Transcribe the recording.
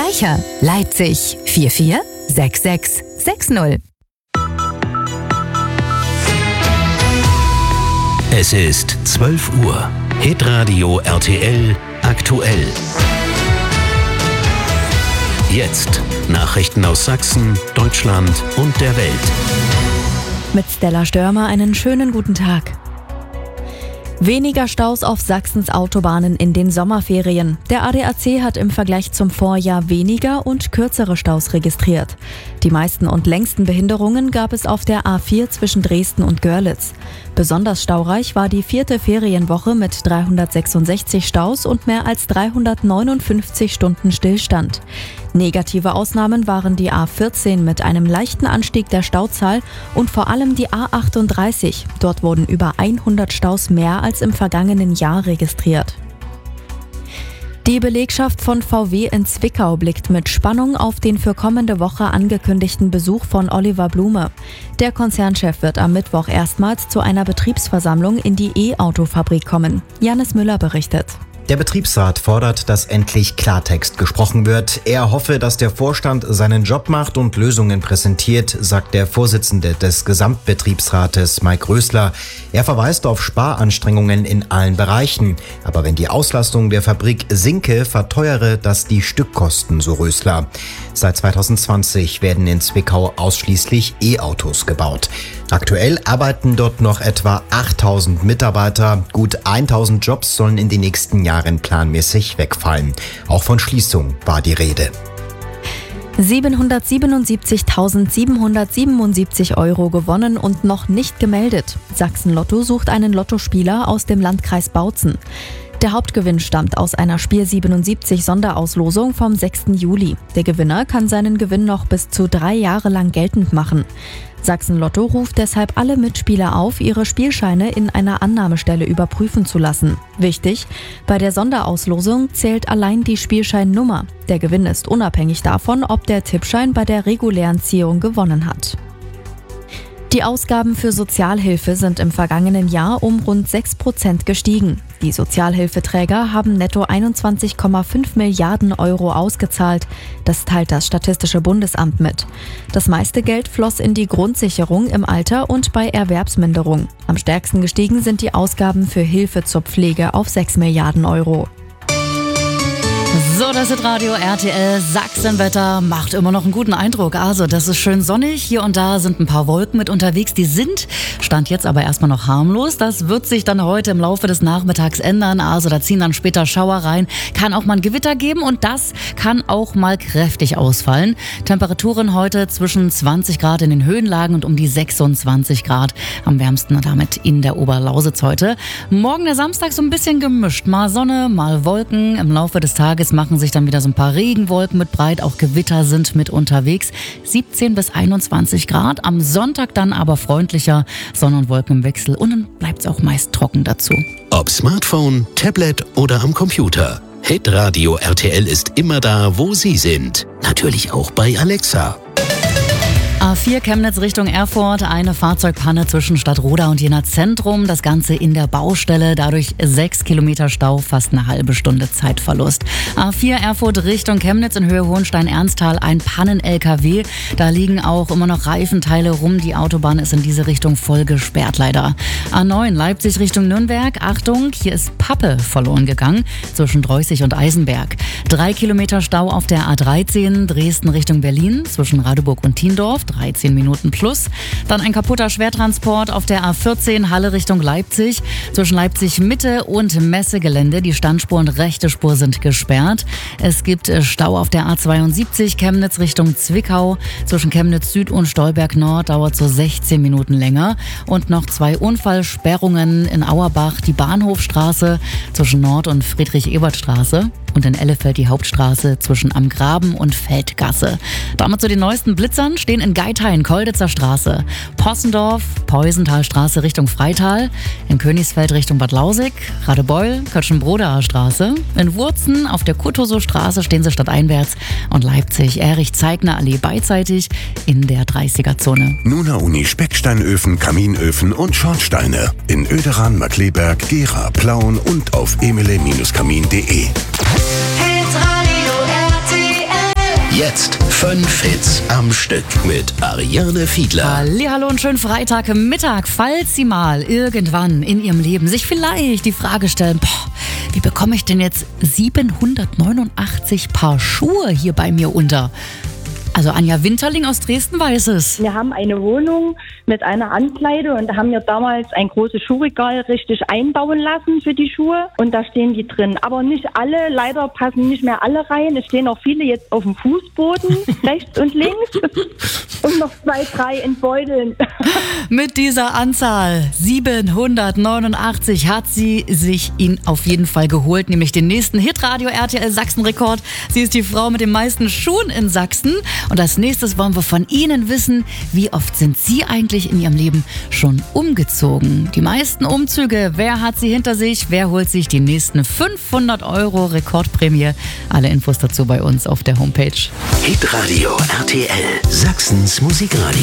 Schleicher, Leipzig 446660. Es ist 12 Uhr. Hitradio RTL aktuell. Jetzt Nachrichten aus Sachsen, Deutschland und der Welt. Mit Stella Störmer einen schönen guten Tag. Weniger Staus auf Sachsens Autobahnen in den Sommerferien. Der ADAC hat im Vergleich zum Vorjahr weniger und kürzere Staus registriert. Die meisten und längsten Behinderungen gab es auf der A4 zwischen Dresden und Görlitz. Besonders staureich war die 4. Ferienwoche mit 366 Staus und mehr als 359 Stunden Stillstand. Negative Ausnahmen waren die A14 mit einem leichten Anstieg der Stauzahl und vor allem die A38. Dort wurden über 100 Staus mehr als im vergangenen Jahr registriert. Die Belegschaft von VW in Zwickau blickt mit Spannung auf den für kommende Woche angekündigten Besuch von Oliver Blume. Der Konzernchef wird am Mittwoch erstmals zu einer Betriebsversammlung in die E-Auto-Fabrik kommen. Janis Müller berichtet. Der Betriebsrat fordert, dass endlich Klartext gesprochen wird. Er hoffe, dass der Vorstand seinen Job macht und Lösungen präsentiert, sagt der Vorsitzende des Gesamtbetriebsrates, Mike Rösler. Er verweist auf Sparanstrengungen in allen Bereichen. Aber wenn die Auslastung der Fabrik sinke, verteuere das die Stückkosten, so Rösler. Seit 2020 werden in Zwickau ausschließlich E-Autos gebaut. Aktuell arbeiten dort noch etwa 8000 Mitarbeiter. Gut 1000 Jobs sollen in den nächsten Jahren planmäßig wegfallen. Auch von Schließung war die Rede. 777.777 € gewonnen und noch nicht gemeldet. Sachsen Lotto sucht einen Lottospieler aus dem Landkreis Bautzen. Der Hauptgewinn stammt aus einer Spiel 77 Sonderauslosung vom 6. Juli. Der Gewinner kann seinen Gewinn noch bis zu 3 Jahre lang geltend machen. Sachsen Lotto ruft deshalb alle Mitspieler auf, ihre Spielscheine in einer Annahmestelle überprüfen zu lassen. Wichtig, bei der Sonderauslosung zählt allein die Spielscheinnummer. Der Gewinn ist unabhängig davon, ob der Tippschein bei der regulären Ziehung gewonnen hat. Die Ausgaben für Sozialhilfe sind im vergangenen Jahr um rund 6% gestiegen. Die Sozialhilfeträger haben netto 21,5 Milliarden € ausgezahlt. Das teilt das Statistische Bundesamt mit. Das meiste Geld floss in die Grundsicherung im Alter und bei Erwerbsminderung. Am stärksten gestiegen sind die Ausgaben für Hilfe zur Pflege auf 6 Milliarden €. So, das ist Radio RTL. Sachsenwetter macht immer noch einen guten Eindruck. Also, das ist schön sonnig. Hier und da sind ein paar Wolken mit unterwegs. Die sind, Stand jetzt aber erstmal noch harmlos. Das wird sich dann heute im Laufe des Nachmittags ändern. Also, da ziehen dann später Schauer rein. Kann auch mal ein Gewitter geben und das kann auch mal kräftig ausfallen. Temperaturen heute zwischen 20 Grad in den Höhenlagen und um die 26 Grad. Am wärmsten damit in der Oberlausitz heute. Morgen der Samstag so ein bisschen gemischt. Mal Sonne, mal Wolken. Im Laufe des Tages machen sich dann wieder so ein paar Regenwolken mit breit, auch Gewitter sind mit unterwegs. 17 bis 21 Grad, am Sonntag dann aber freundlicher, Sonne und Wolken im Wechsel und dann bleibt es auch meist trocken dazu. Ob Smartphone, Tablet oder am Computer. Hitradio RTL ist immer da, wo Sie sind. Natürlich auch bei Alexa. A4 Chemnitz Richtung Erfurt, eine Fahrzeugpanne zwischen Stadtroda und Jena Zentrum. Das Ganze in der Baustelle, dadurch 6 Kilometer Stau, fast eine halbe Stunde Zeitverlust. A4 Erfurt Richtung Chemnitz in Höhe Hohenstein-Ernsthal, ein Pannen-LKW. Da liegen auch immer noch Reifenteile rum. Die Autobahn ist in diese Richtung voll gesperrt leider. A9 Leipzig Richtung Nürnberg. Achtung, hier ist Pappe verloren gegangen zwischen Dreußig und Eisenberg. 3 Kilometer Stau auf der A13 Dresden Richtung Berlin zwischen Radeburg und Tiendorf. 13 Minuten plus. Dann ein kaputter Schwertransport auf der A14 Halle Richtung Leipzig. Zwischen Leipzig Mitte und Messegelände. Die Standspur und rechte Spur sind gesperrt. Es gibt Stau auf der A72 Chemnitz Richtung Zwickau. Zwischen Chemnitz Süd und Stolberg Nord dauert so 16 Minuten länger. Und noch 2 Unfallsperrungen in Auerbach. Die Bahnhofstraße zwischen Nord- und Friedrich-Ebert-Straße. Und in Ellefeld die Hauptstraße zwischen Am Graben und Feldgasse. Damit zu den neuesten Blitzern stehen in Geithain, Kolditzer Straße, Possendorf, Peusenthalstraße Richtung Freital, in Königsfeld Richtung Bad Lausig, Radebeul, Kötschenbrodaer Straße, in Wurzen auf der Kuttosow Straße stehen sie stadteinwärts und Leipzig, Erich-Zeigner-Allee beidseitig in der 30er-Zone. Nuna Uni Specksteinöfen, Kaminöfen und Schornsteine in Oederan, Markleberg, Gera, Plauen und auf emele-kamin.de. Jetzt 5 Hits am Stück mit Ariane Fiedler. Hallihallo und schönen Freitagmittag. Falls Sie mal irgendwann in Ihrem Leben sich vielleicht die Frage stellen, wie bekomme ich denn jetzt 789 Paar Schuhe hier bei mir unter? Also Anja Winterling aus Dresden weiß es. Wir haben eine Wohnung mit einer Ankleide und da haben wir damals ein großes Schuhregal richtig einbauen lassen für die Schuhe und da stehen die drin. Aber nicht alle, leider passen nicht mehr alle rein. Es stehen auch viele jetzt auf dem Fußboden, rechts und links und noch 2, 3 in Beuteln. Mit dieser Anzahl 789 hat sie sich ihn auf jeden Fall geholt, nämlich den nächsten Hitradio RTL Sachsen-Rekord. Sie ist die Frau mit den meisten Schuhen in Sachsen. Und als nächstes wollen wir von Ihnen wissen, wie oft sind Sie eigentlich in Ihrem Leben schon umgezogen? Die meisten Umzüge, wer hat sie hinter sich? Wer holt sich die nächsten 500 € Rekordprämie? Alle Infos dazu bei uns auf der Homepage. Hitradio RTL, Sachsens Musikradio.